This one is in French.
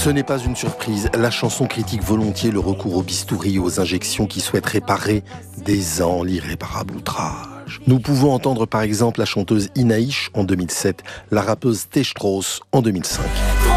Ce n'est pas une surprise. La chanson critique volontiers le recours au bistouri et aux injections qui souhaitent réparer des ans l'irréparable outrage. Nous pouvons entendre par exemple la chanteuse Inaïch en 2007, la rappeuse T. Strauss en 2005.